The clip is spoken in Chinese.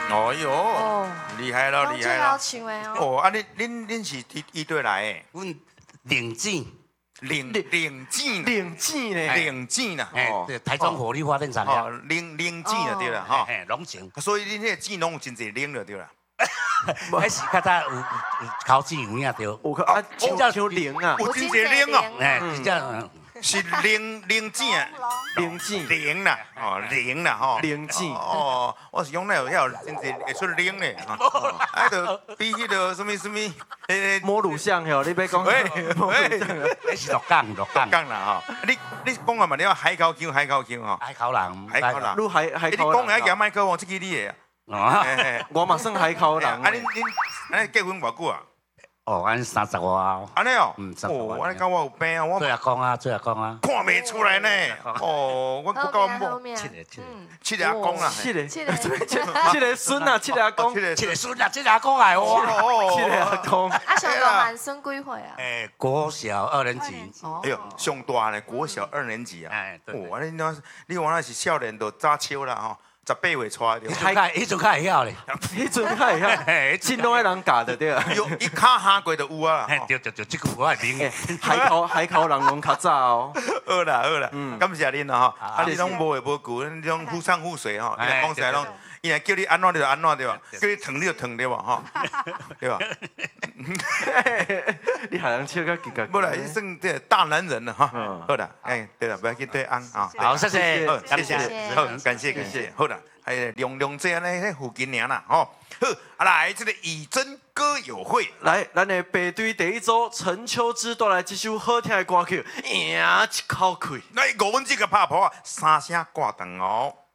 哦哟，厉害了，厉害了！ 唱的哦。 哦，啊，恁是一队来的？ 阮领证， 领证呢？ 领证啦！ 哦，台中火力发电厂了。 领证就对了哈。 嘿，拢证。 所以恁迄个证拢有真侪领就对了。 还是较早有考证有影对。 有啊，真正像零啊， 有真侪领哦。 哎，真正。 是零证，零啦，哦零啦吼， 零证哦，我是讲那有真侪会出零嘞，啊，就比迄个什么，迄摸乳像吼，你别讲， 喂， 那是鹿港啦吼，你讲话嘛，你要海口腔吼， 海口人， 你海口， 你讲下讲麦克风，这个你的啊， 我嘛算海口人， 啊，恁结婚偌久啊？ 哦，安30外啊。 安尼哦， 哦， 安尼讲我有病啊，我做阿公啊，看袂出来呢。哦，我到 7个阿公啊 ，7个孙啊，7个阿公 ，7个孙啊，7个阿公来哇 ，7个阿公。 啊，上大汉孙几岁啊？ 国小2年级。 哎呦，上大咧，国小2年级啊。哦，你原来是少年就早秋啦吼。18岁出来的， 迄阵较会晓咧， 迄阵较会晓，真拢爱人教的对啊。 有一卡下过就有啊。 对，这句我会明。 海口人拢较早哦。 好啦，感谢恁啦吼。啊，你拢无会无句，你拢互sang互水吼。讲起来拢，伊若叫你安怎你就安怎对吧？叫你疼你就疼对吧？吼，对吧？ 你还能笑个几个？ 不啦，伊算这大男人了哈。好啦，哎，对了，不要去对安啊。 好，谢谢， 好，感谢，好啦，还有龙这呢，附近尔啦，吼。好，来这个以真歌友会， 来，咱的白队第一组陈秋枝带来一首好听的歌曲，赢一口气。 来，5分钟个拍谱啊，3声挂断哦。